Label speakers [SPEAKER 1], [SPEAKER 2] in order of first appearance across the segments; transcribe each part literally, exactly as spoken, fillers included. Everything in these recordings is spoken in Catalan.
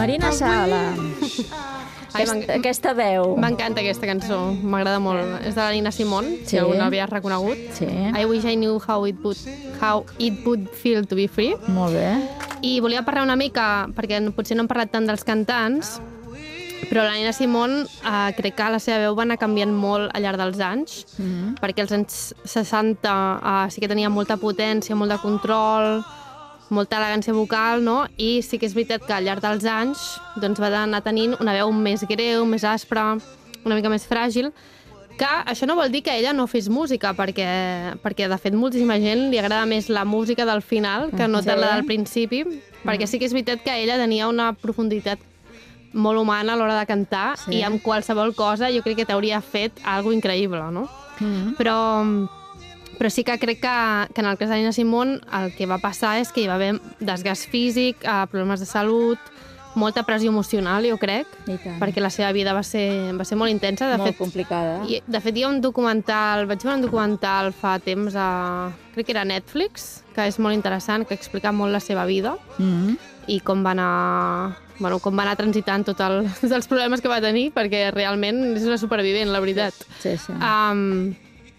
[SPEAKER 1] Marina Sala. Aquest, aquesta veu.
[SPEAKER 2] M'encanta aquesta cançó, m'agrada molt. És de la Nina Simone,
[SPEAKER 1] Sí.
[SPEAKER 2] si algú no l'havia reconegut.
[SPEAKER 1] Sí.
[SPEAKER 2] I wish I knew how it would, how it would feel to be free.
[SPEAKER 1] Molt bé.
[SPEAKER 2] I volia parlar una mica, perquè potser no hem parlat tant dels cantants, però la Nina Simone eh, crec que la seva veu va anar canviant molt al llarg dels anys,
[SPEAKER 1] Mm-hmm.
[SPEAKER 2] perquè als anys seixanta eh, sí que tenia molta potència, molt de control, molta elegància vocal, no? I sí que és veritat que al llarg dels anys doncs, va anar tenint una veu més greu, més aspra, una mica més fràgil, que això no vol dir que ella no fes música, perquè, perquè de fet moltíssima gent li agrada més la música del final que no tant
[SPEAKER 1] Sí.
[SPEAKER 2] la del principi, perquè sí que és veritat que ella tenia una profunditat molt humana a l'hora de cantar
[SPEAKER 1] Sí.
[SPEAKER 2] i amb qualsevol cosa jo crec que t'hauria fet algo increïble, no?
[SPEAKER 1] Mm-hmm.
[SPEAKER 2] Però, però sí que crec que, que en el cas de Nina Simone el que va passar és que hi va haver desgast físic, eh, problemes de salut, molta pressió emocional, jo crec,
[SPEAKER 1] I tant.
[SPEAKER 2] perquè la seva vida va ser, va ser molt intensa. De
[SPEAKER 1] Molt
[SPEAKER 2] fet,
[SPEAKER 1] complicada.
[SPEAKER 2] i, de fet, hi ha un documental, vaig veure un documental fa temps a, crec que era Netflix, que és molt interessant, que explica molt la seva vida
[SPEAKER 1] Mm-hmm.
[SPEAKER 2] i com va anar, bueno, com va anar transitant tots el, tots els problemes que va tenir, perquè realment és una supervivent, la veritat.
[SPEAKER 1] Sí, sí.
[SPEAKER 2] Um,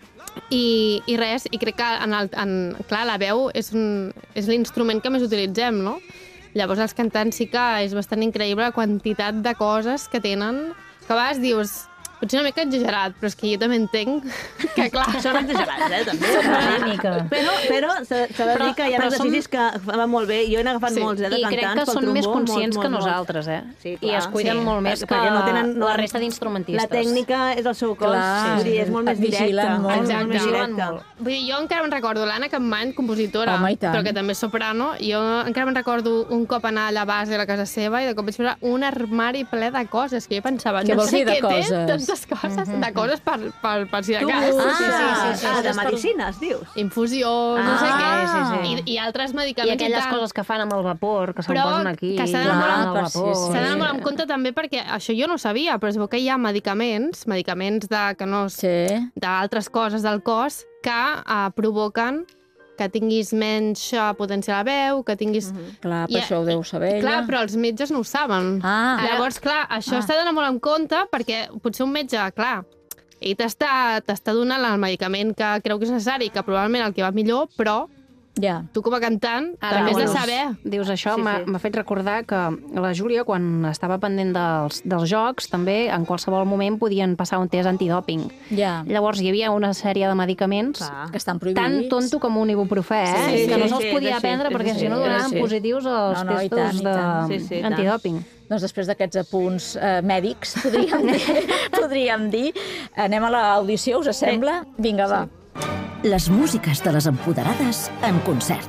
[SPEAKER 2] i, I res, i crec que en el, en, clar, la veu és, un, és l'instrument que més utilitzem, no? Llavors els cantants sí que és bastant increïble la quantitat de coses que tenen, que a vegades dius, potser una mica exagerat, però és que jo també entenc que, clar...
[SPEAKER 3] Són exagerats, eh, també.
[SPEAKER 4] Una mica.
[SPEAKER 3] Però, però s'ha s'ha de
[SPEAKER 4] Però-
[SPEAKER 3] dir que hi ha
[SPEAKER 4] però
[SPEAKER 3] exercicis que van molt bé. Jo he agafat
[SPEAKER 2] Sí.
[SPEAKER 3] molts, eh, de
[SPEAKER 4] I
[SPEAKER 3] cantants
[SPEAKER 4] crec que
[SPEAKER 3] pel
[SPEAKER 4] són més
[SPEAKER 3] trombó,
[SPEAKER 4] conscients
[SPEAKER 3] molts,
[SPEAKER 4] que
[SPEAKER 3] molts,
[SPEAKER 4] nosaltres, eh?
[SPEAKER 3] Sí,
[SPEAKER 4] I
[SPEAKER 3] clar.
[SPEAKER 4] es cuiden
[SPEAKER 2] Sí.
[SPEAKER 4] molt més que
[SPEAKER 3] Perquè no tenen- no-
[SPEAKER 4] la resta d'instrumentistes.
[SPEAKER 3] La tècnica és el seu cos,
[SPEAKER 1] Clar.
[SPEAKER 3] vull dir, és molt
[SPEAKER 1] Et
[SPEAKER 3] més directe.
[SPEAKER 1] vigilen molt.
[SPEAKER 3] És
[SPEAKER 2] Exacte.
[SPEAKER 3] més
[SPEAKER 4] Vigilen
[SPEAKER 3] directe.
[SPEAKER 4] molt.
[SPEAKER 2] Vull dir, jo encara me'n recordo l'Anna Campmany, compositora,
[SPEAKER 1] Home, i tant.
[SPEAKER 2] però que també és soprano. Jo encara me'n recordo un cop anar a la base de la casa seva i de cop vaig veure un armari ple de coses que jo pensava,
[SPEAKER 1] Què
[SPEAKER 2] no
[SPEAKER 1] vols
[SPEAKER 2] sé
[SPEAKER 1] dir de
[SPEAKER 2] què té
[SPEAKER 1] coses?
[SPEAKER 2] tantes coses, de coses per, per, per si de
[SPEAKER 3] Tu,
[SPEAKER 2] cas.
[SPEAKER 3] ah,
[SPEAKER 4] sí, sí, sí, sí,
[SPEAKER 3] ah,
[SPEAKER 4] sí,
[SPEAKER 3] de
[SPEAKER 4] és per-
[SPEAKER 3] medicines, dius?
[SPEAKER 2] Infusió, no sé
[SPEAKER 3] Ah,
[SPEAKER 2] què.
[SPEAKER 4] sí, sí.
[SPEAKER 2] I, I altres
[SPEAKER 4] I
[SPEAKER 2] medicaments i,
[SPEAKER 4] aquelles
[SPEAKER 2] tal.
[SPEAKER 4] coses que fan amb el vapor, que se'n
[SPEAKER 2] Però
[SPEAKER 4] posen aquí.
[SPEAKER 2] que s'ha d'anar
[SPEAKER 4] clar,
[SPEAKER 2] molt
[SPEAKER 4] amb
[SPEAKER 1] amb-
[SPEAKER 4] el vapor.
[SPEAKER 1] sí, sí.
[SPEAKER 2] S'ha d'anar molt en compte també perquè això jo no ho sabia, però es veu que hi ha medicaments, medicaments de, que no,
[SPEAKER 1] Sí.
[SPEAKER 2] d'altres coses del cos que uh, provoquen que tinguis menys uh, potència a la veu, que tinguis...
[SPEAKER 1] Clar, per
[SPEAKER 2] I-
[SPEAKER 1] això ho deu saber ella.
[SPEAKER 2] Clar, però els metges no ho saben.
[SPEAKER 1] Ah.
[SPEAKER 2] Llavors, clar, això
[SPEAKER 1] Ah.
[SPEAKER 2] s'ha d'anar molt en compte perquè potser un metge, clar, ell t'està t'està donant el medicament que creu que és necessari, que probablement el que va millor, però
[SPEAKER 1] Ja.
[SPEAKER 2] tu com a cantant
[SPEAKER 4] Ara,
[SPEAKER 2] també has de
[SPEAKER 4] dius-
[SPEAKER 2] saber.
[SPEAKER 4] Dius això,
[SPEAKER 3] Sí,
[SPEAKER 4] m'ha
[SPEAKER 3] sí.
[SPEAKER 4] m'ha fet recordar que la Júlia, quan estava pendent dels, dels jocs, també en qualsevol moment podien passar un test antidòping.
[SPEAKER 1] Ja.
[SPEAKER 4] Llavors hi havia una sèrie de medicaments
[SPEAKER 3] Clar.
[SPEAKER 1] Que estan prohibits.
[SPEAKER 4] tan tonto com un ibuprofè, eh?
[SPEAKER 3] Sí, sí,
[SPEAKER 4] que no
[SPEAKER 3] sí,
[SPEAKER 4] se'ls
[SPEAKER 3] sí,
[SPEAKER 4] podia
[SPEAKER 3] és així,
[SPEAKER 4] prendre
[SPEAKER 3] és
[SPEAKER 4] perquè
[SPEAKER 3] així,
[SPEAKER 4] si no
[SPEAKER 1] és
[SPEAKER 4] donaven
[SPEAKER 1] així.
[SPEAKER 4] positius als
[SPEAKER 1] No, no, i
[SPEAKER 4] testos
[SPEAKER 1] tant, i tant.
[SPEAKER 3] Sí, sí, i tant.
[SPEAKER 4] d'antidòping.
[SPEAKER 1] Doncs després d'aquests apunts eh, mèdics, podríem dir, podríem dir, anem a l'audició, us sembla? Vinga, va.
[SPEAKER 5] Les músiques de les empoderades en concert.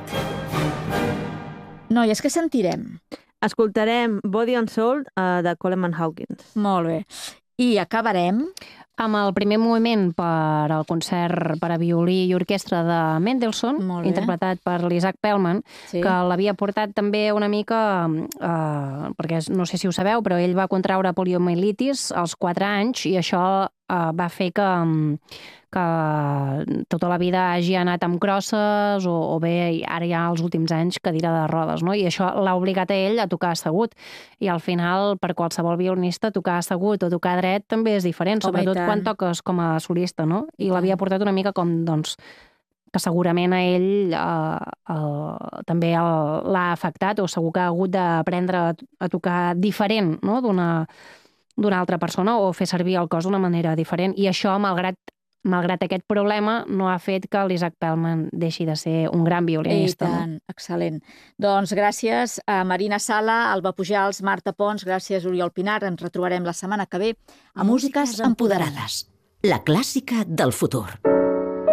[SPEAKER 1] Noies, què sentirem?
[SPEAKER 3] Escoltarem Body and Soul uh, de Coleman Hawkins.
[SPEAKER 1] Molt bé. I acabarem...
[SPEAKER 4] Amb el primer moviment per al concert per a violí i orquestra de Mendelssohn,
[SPEAKER 1] Molt bé.
[SPEAKER 4] interpretat per l'Isaac Pellman,
[SPEAKER 1] Sí.
[SPEAKER 4] que l'havia portat també una mica, eh, perquè no sé si ho sabeu, però ell va contraure poliomielitis als quatre anys i això eh, va fer que, que tota la vida hagi anat amb crosses o, o bé ara ja els últims anys cadira de rodes, no? I això l'ha obligat a ell a tocar assegut. I al final, per qualsevol violinista, tocar assegut o tocar dret també és diferent,
[SPEAKER 1] Home, i
[SPEAKER 4] sobretot
[SPEAKER 1] tant.
[SPEAKER 4] quan toques com a solista, no?
[SPEAKER 1] I
[SPEAKER 4] I
[SPEAKER 1] tant.
[SPEAKER 4] l'havia portat una mica com, doncs, que segurament a ell eh, eh, també el- l'ha afectat o segur que ha hagut d'aprendre a, a tocar diferent, no?, d'una d'una altra persona o fer servir el cos d'una manera diferent. I això, malgrat malgrat aquest problema, no ha fet que l'Isaac Pellman deixi de ser un gran
[SPEAKER 1] I
[SPEAKER 4] violinista. no?
[SPEAKER 1] tant, excel·lent. Doncs gràcies a Marina Sala, Alba Pujals, Marta Pons, gràcies Oriol Pinar. Ens retrobarem la setmana que ve a Músiques Empoderades.
[SPEAKER 5] La clàssica del futur.